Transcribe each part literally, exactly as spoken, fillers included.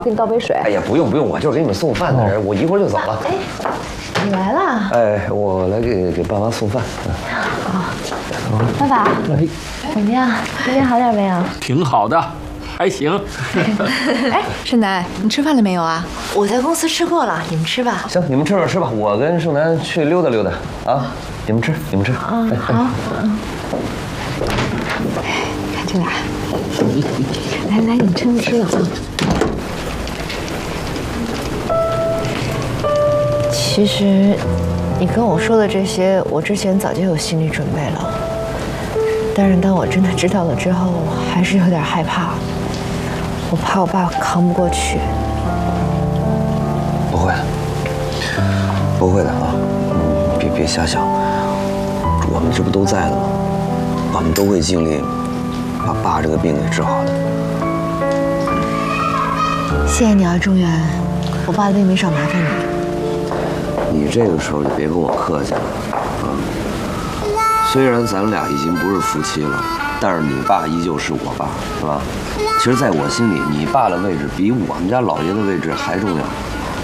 给你倒杯水。 哎呀，不用不用，我就是给你们送饭的人，我一会儿就走了。 哎，你来了。 哎，我来给给爸妈送饭。 啊，爸爸，怎么样？今天好点没有？ 挺好的，还行。 哎，盛楠，你吃饭了没有啊？ 我在公司吃过了，你们吃吧。 行，你们吃吧吃吧，我跟盛楠去溜达溜达啊。你们吃，你们吃。 啊，好。嗯。 看这俩， 来来，你趁着吃了啊。其实，你跟我说的这些，我之前早就有心理准备了。但是当我真的知道了之后，我还是有点害怕。我怕我爸扛不过去。 不会的，不会的啊！嗯，别别瞎想，我们这不都在了吗？我们都会尽力把爸这个病给治好的。 谢谢你啊，中原，我爸的病没少麻烦你。 你这个时候就别跟我客气了，啊！虽然咱们俩已经不是夫妻了，但是你爸依旧是我爸，是吧？其实，在我心里，你爸的位置比我们家老爷的位置还重要。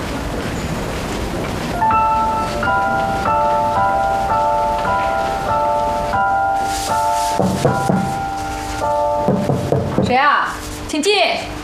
谁啊？请进。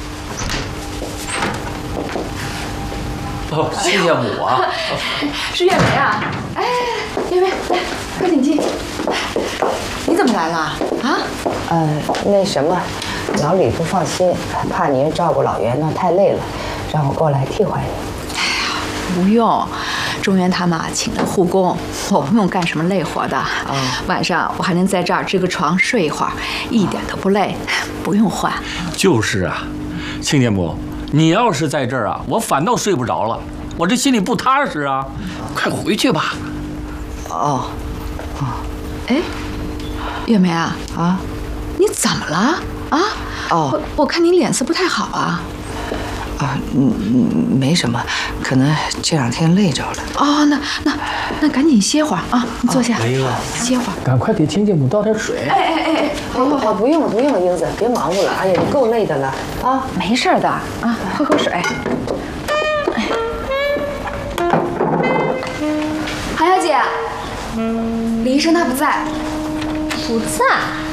哦，谢谢母啊。 是月梅啊。哎，月梅，来，快请进。你怎么来了？啊？ 呃，那什么，老李不放心，怕您照顾老袁呢太累了，让我过来替换你。 哎呀，不用，中原他们请了护工，我不用干什么累活的。 哦、 晚上我还能在这儿支个床睡一会儿，一点都不累，不用换。 就是啊，亲家母，你要是在这儿啊，我反倒睡不着了，我这心里不踏实啊。快回去吧。 哦，哦， 哎，月梅啊， 啊， 你怎么了啊？ 哦， 我我看你脸色不太好啊。 啊，嗯嗯，没什么，可能这两天累着了。 哦，那那那赶紧歇会儿啊！你坐下， 没了， 歇会儿。 赶快给亲家母倒点水。 哎哎哎哎， 好好好，不用了不用了，英子，别忙活了。哎呀，你够累的了啊！ 没事的啊，喝口水。 韩小姐，李医生他不在。 不在？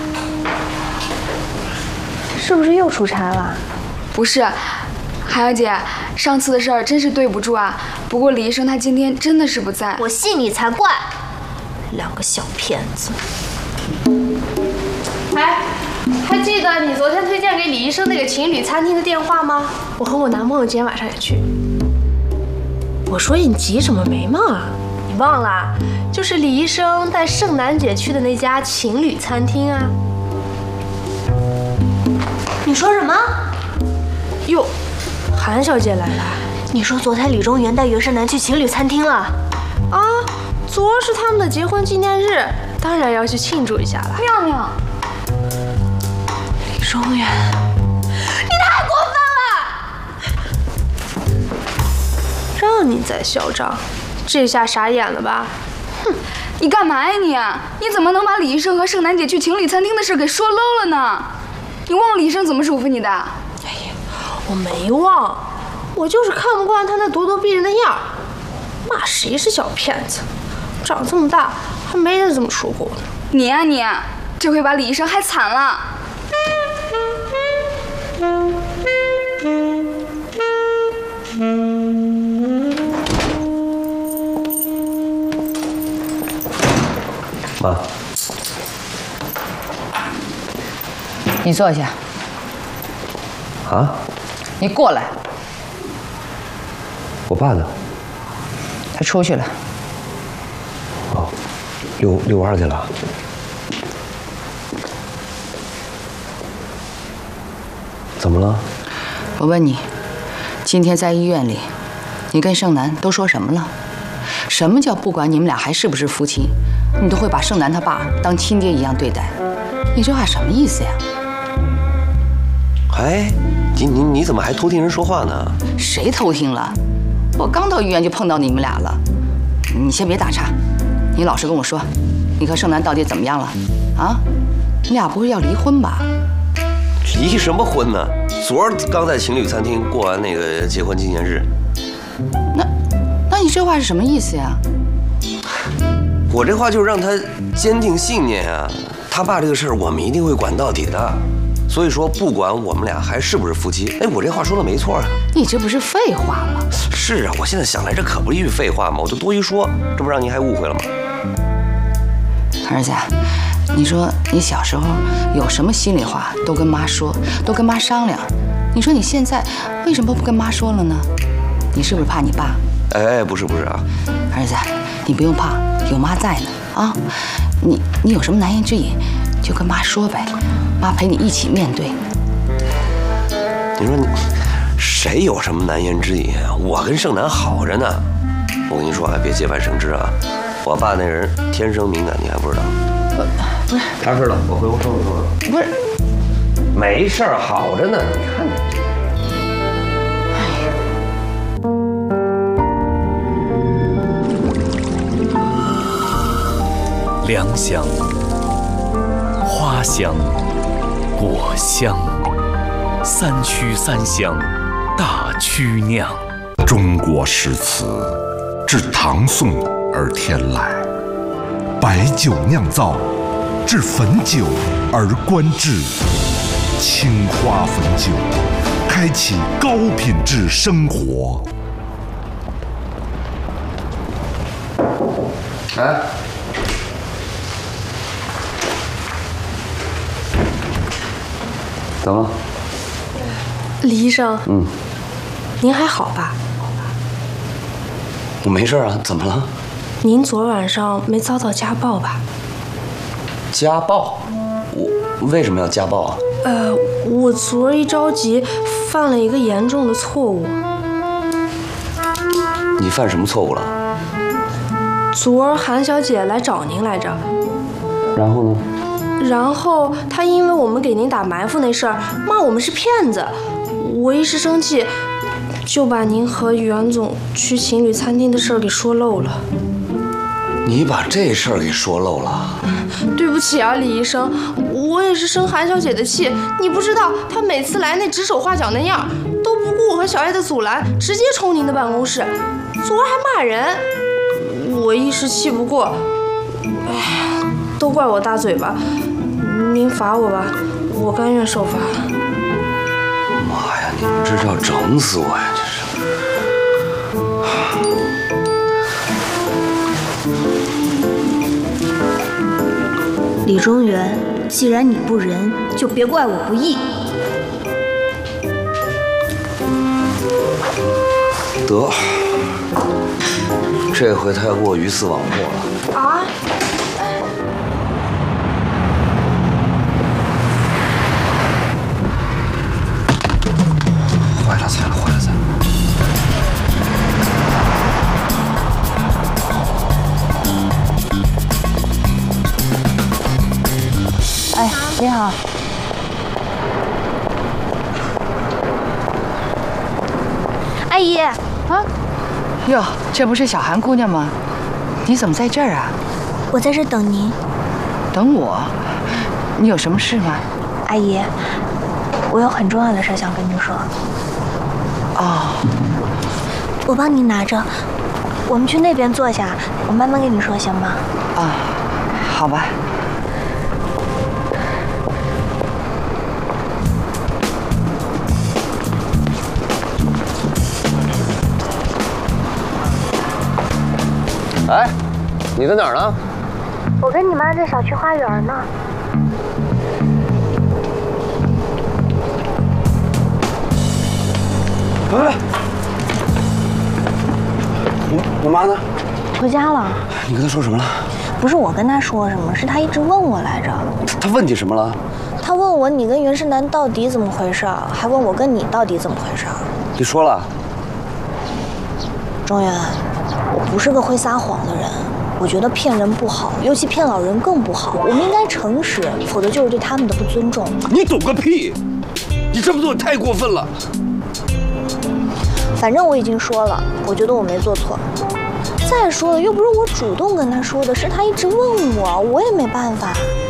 是不是又出差了？ 不是，韩小姐，上次的事儿真是对不住啊。不过李医生他今天真的是不在。 我信你才怪！两个小骗子。 哎，还记得你昨天推荐给李医生那个情侣餐厅的电话吗？我和我男朋友今天晚上也去。我说你急什么眉毛啊？你忘了？就是李医生带盛楠姐去的那家情侣餐厅啊。 你说什么？ 哟，韩小姐来了。 你说昨天李中原带袁盛楠去情侣餐厅了？ 啊，昨儿是他们的结婚纪念日，当然要去庆祝一下了。 妙妙， 李中原，你太过分了！让你再嚣张，这下傻眼了吧？ 哼，你干嘛呀你？你怎么能把李医生和盛楠姐去情侣餐厅的事给说漏了呢？你忘了李医生怎么嘱咐你的？ 哎呀，我没忘，我就是看不惯他那咄咄逼人的样儿。骂谁是小骗子？长这么大还没人这么说过我呢。 你呀、啊、你，这回把李医生害惨了。 妈， 你坐下。 啊？ 你过来。 我爸呢？ 他出去了。 哦，遛遛弯去了。怎么了？ 我问你，今天在医院里，你跟盛楠都说什么了？什么叫不管你们俩还是不是夫妻，你都会把盛楠他爸当亲爹一样对待？你这话什么意思呀？ 哎，你你你怎么还偷听人说话呢？ 谁偷听了？我刚到医院就碰到你们俩了。你先别打岔，你老实跟我说，你和盛楠到底怎么样了？啊？你俩不是要离婚吧？ 离什么婚呢？昨儿刚在情侣餐厅过完那个结婚纪念日。 那，那你这话是什么意思呀？ 我这话就是让他坚定信念啊！他爸这个事儿，我们一定会管到底的。所以说，不管我们俩还是不是夫妻，哎，我这话说的没错啊。 你这不是废话吗？ 是啊，我现在想来，这可不是一句废话嘛，我就多一说，这不让您还误会了吗？ 儿子，你说你小时候有什么心里话都跟妈说，都跟妈商量。你说你现在为什么不跟妈说了呢？你是不是怕你爸？ 哎，不是不是啊， 儿子，你不用怕，有妈在呢啊！你你有什么难言之隐，就跟妈说呗，妈陪你一起面对。 你说你谁有什么难言之隐啊？我跟盛楠好着呢。我跟你说啊，别节外生枝啊！我爸那人天生敏感，你还不知道？ 不是， 他知道，我回屋收拾收拾。 不是， 没事儿，好着呢。你看你。 良乡、花香、果香，三曲三香，大曲酿。 中国诗词自唐宋而天来，白酒酿造，至汾酒而观制，青花汾酒，开启高品质生活。 哎。怎么了？ 李医生， 嗯， 您还好吧？ 我没事啊，怎么了？ 您昨晚上没遭到家暴吧？ 家暴？我为什么要家暴啊？ 呃，我昨儿一着急犯了一个严重的错误。 你犯什么错误了？ 昨儿韩小姐来找您来着。 然后呢？ 然后她因为我们给您打埋伏那事儿骂我们是骗子，我一时生气，就把您和袁总去情侣餐厅的事儿给说漏了。 你把这事儿给说漏了？ 对不起啊，李医生，我也是生韩小姐的气。你不知道，她每次来那指手画脚那样，都不顾我和小艾的阻拦，直接冲您的办公室，昨儿还骂人。我一时气不过，哎，都怪我大嘴巴。您罚我吧，我甘愿受罚。 妈呀，你们这是要整死我呀！这是。 李中原，既然你不仁，就别怪我不义。 得，这回他要给我鱼死网破了。 啊！ 坏了菜了，坏了菜了！ 哎，你好。 阿姨。啊？ 哟，这不是小韩姑娘吗？你怎么在这儿啊？ 我在这等您。 等我？你有什么事吗？ 阿姨，我有很重要的事想跟您说。 哦。 我帮您拿着，我们去那边坐下，我慢慢跟你说，行吗？ 啊，好吧。 哎，你在哪儿呢？ 我跟你妈在小区花园呢。 哎，我我妈呢？ 回家了。 你跟她说什么了？ 不是我跟她说什么，是她一直问我来着。 她问你什么了？ 她问我你跟袁世南到底怎么回事，还问我跟你到底怎么回事。 你说了？ 中原，我不是个会撒谎的人，我觉得骗人不好，尤其骗老人更不好。我们应该诚实，否则就是对他们的不尊重。 你懂个屁！你这么做也太过分了。 反正我已经说了，我觉得我没做错。再说了，又不是我主动跟他说的，是他一直问我，我也没办法。